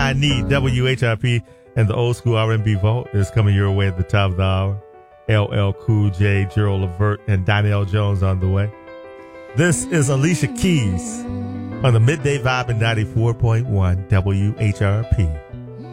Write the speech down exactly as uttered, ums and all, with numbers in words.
I Need. W H R P and the Old School R and B Vault is coming your way at the top of the hour. L L Cool J, Gerald Levert, and Donnell Jones on the way. This is Alicia Keys on the Midday Vibe in ninety-four point one W H R P.